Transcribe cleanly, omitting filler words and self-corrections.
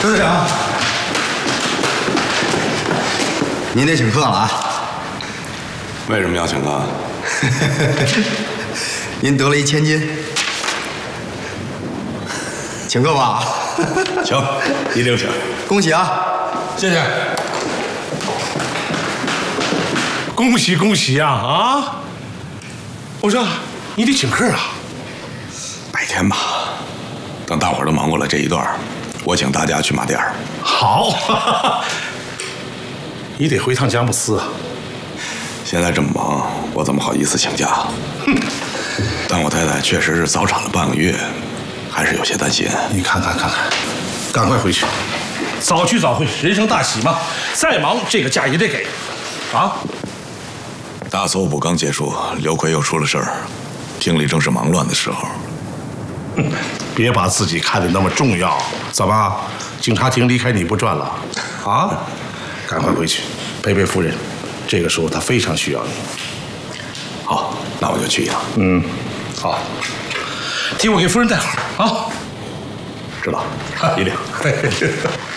周队长，您得请客了啊！ 为什么要请客？ 您得了1000金，请客吧。 请，一定请。 恭喜啊！ 谢谢。恭喜恭喜呀！啊！我说，你得请客啊。 改天吧，等大伙儿都忙过了这一段，我请大家去马甸儿。 好，你得回趟佳木斯啊。 现在这么忙，我怎么好意思请假？ 哼！ 但我太太确实是早产了半个月，还是有些担心。 你看看，赶快回去，早去早回，人生大喜嘛。再忙，这个假也得给，啊！ 大搜捕刚结束，刘奎又出了事儿，厅里正是忙乱的时候。 别把自己看得那么重要，怎么？警察厅离开你不转了？啊！赶快回去陪陪夫人，这个时候她非常需要你。 好，那我就去一趟。 好，替我给夫人带好啊。 知道，一定。